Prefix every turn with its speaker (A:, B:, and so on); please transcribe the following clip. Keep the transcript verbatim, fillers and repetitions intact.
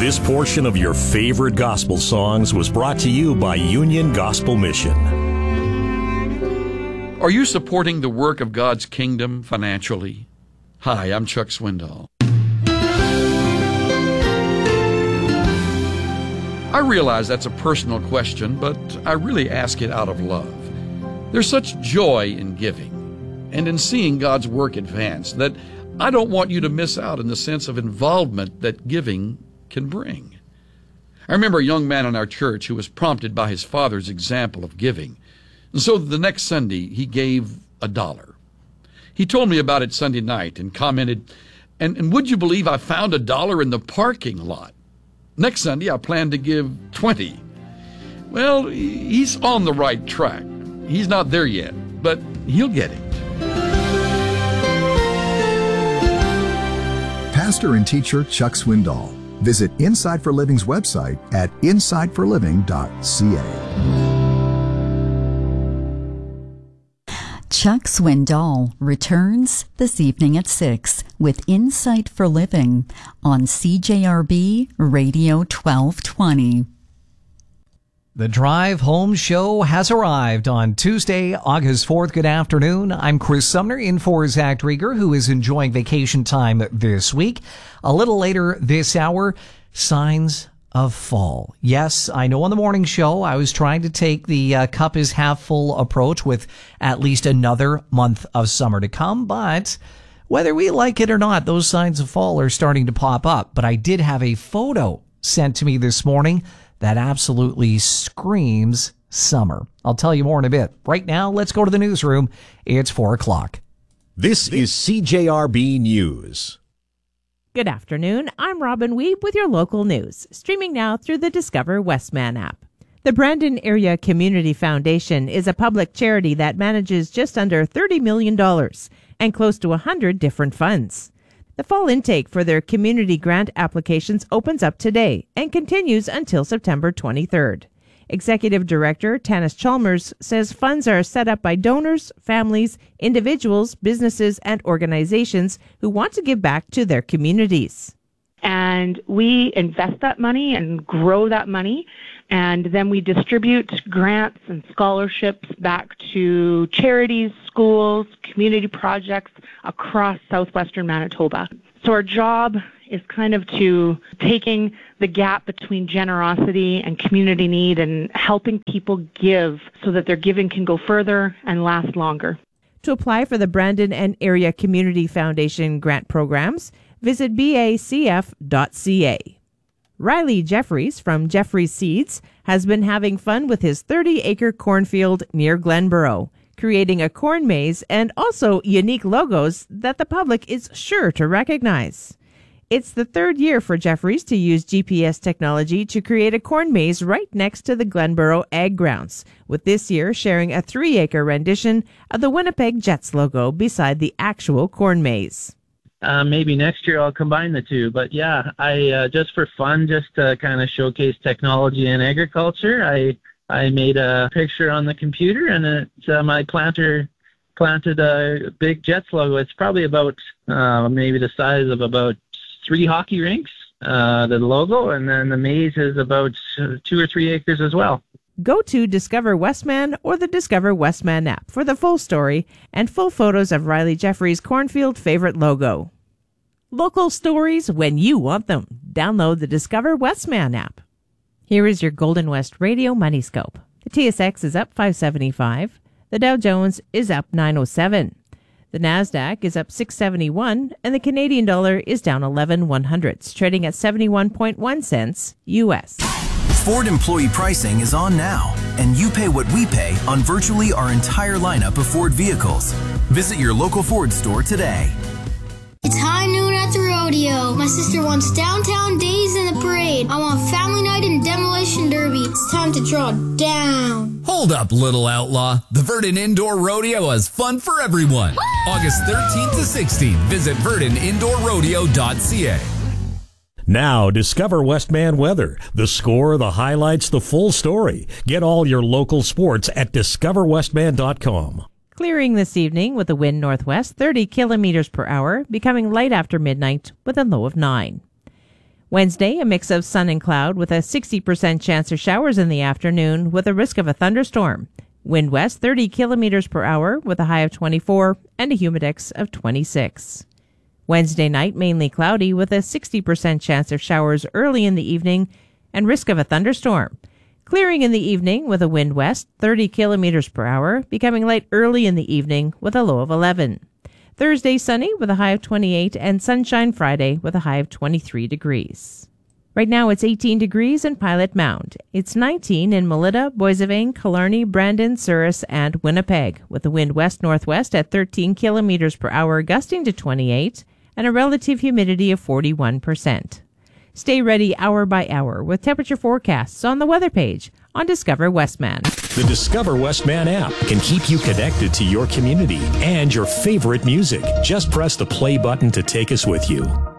A: This portion of your favorite gospel songs was brought to you by Union Gospel Mission.
B: Are you supporting the work of God's kingdom financially? Hi, I'm Chuck Swindoll. I realize that's a personal question, but I really ask it out of love. There's such joy in giving and in seeing God's work advance that I don't want you to miss out in the sense of involvement that giving can bring. I remember a young man in our church who was prompted by his father's example of giving. And so the next Sunday, he gave a dollar. He told me about it Sunday night and commented, and, and would you believe I found a dollar in the parking lot? Next Sunday, I plan to give twenty. Well, he's on the right track. He's not there yet, but he'll get it.
C: Pastor and teacher Chuck Swindoll. Visit Inside for Living's website at inside for living dot c a.
D: Chuck Swindoll returns this evening at six with Insight for Living on C J R B Radio twelve twenty.
E: The Drive Home Show has arrived on Tuesday, August fourth. Good afternoon. I'm Chris Sumner in for Zach Drieger, who is enjoying vacation time this week. A little later this hour, signs of fall. Yes, I know on the morning show I was trying to take the uh, cup is half full approach with at least another month of summer to come, but whether we like it or not, those signs of fall are starting to pop up. But I did have a photo sent to me this morning that absolutely screams summer. I'll tell you more in a bit. Right now, let's go to the newsroom. It's four o'clock.
F: This is C J R B News.
G: Good afternoon. I'm Robin Weeb with your local news, streaming now through the Discover Westman app. The Brandon Area Community Foundation is a public charity that manages just under thirty million dollars and close to one hundred different funds. The fall intake for their community grant applications opens up today and continues until September twenty-third. Executive Director Tanis Chalmers says funds are set up by donors, families, individuals, businesses, and organizations who want to give back to their communities.
H: And we invest that money and grow that money, and then we distribute grants and scholarships back to charities, schools, community projects across southwestern Manitoba. So our job is kind of to taking the gap between generosity and community need and helping people give so that their giving can go further and last longer.
G: To apply for the Brandon and Area Community Foundation grant programs, visit b a c f dot c a. Riley Jeffries from Jeffries Seeds has been having fun with his thirty-acre cornfield near Glenborough, creating a corn maze and also unique logos that the public is sure to recognize. It's the third year for Jeffries to use G P S technology to create a corn maze right next to the Glenborough Ag Grounds, with this year sharing a three-acre rendition of the Winnipeg Jets logo beside the actual corn maze.
I: Uh, maybe next year I'll combine the two. But yeah, I uh, just for fun, just to kind of showcase technology in agriculture, I I made a picture on the computer, and it's uh, my planter planted a big Jets logo. It's probably about uh, maybe the size of about three hockey rinks, uh, the logo, and then the maze is about two or three acres as well.
G: Go to Discover Westman or the Discover Westman app for the full story and full photos of Riley Jeffries' cornfield favorite logo. Local stories when you want them. Download the Discover Westman app. Here is your Golden West Radio Money Scope. The T S X is up five seventy-five. The Dow Jones is up nine oh seven. The Nasdaq is up six seventy-one, and the Canadian dollar is down eleven one hundredths, trading at seventy-one point one cents U S.
J: Ford employee pricing is on now, and you pay what we pay on virtually our entire lineup of Ford vehicles. Visit your local Ford store today.
K: It's high noon at the rodeo. My sister wants downtown days in the parade. I want family night and demolition derby. It's time to draw down.
L: Hold up, little outlaw. The Verdon Indoor Rodeo has fun for everyone. Woo! August thirteenth to sixteenth. Visit verdon indoor rodeo dot c a.
A: Now, discover Westman weather. The score, the highlights, the full story. Get all your local sports at discover westman dot com.
G: Clearing this evening with a wind northwest thirty kilometers per hour, becoming light after midnight with a low of nine. Wednesday, a mix of sun and cloud with a sixty percent chance of showers in the afternoon with a risk of a thunderstorm. Wind west thirty kilometers per hour with a high of twenty-four and a humidex of twenty-six. Wednesday night, mainly cloudy with a sixty percent chance of showers early in the evening and risk of a thunderstorm. Clearing in the evening with a wind west thirty kilometers per hour, becoming light early in the evening with a low of eleven. Thursday, sunny with a high of twenty-eight, and sunshine Friday with a high of twenty-three degrees. Right now it's eighteen degrees in Pilot Mound. It's nineteen in Melita, Boissevain, Killarney, Brandon, Souris, and Winnipeg, with the wind west-northwest at thirteen kilometers per hour, gusting to twenty-eight, and a relative humidity of forty-one percent. Stay ready hour by hour with temperature forecasts on the weather page on Discover Westman.
A: The Discover Westman app can keep you connected to your community and your favorite music. Just press the play button to take us with you.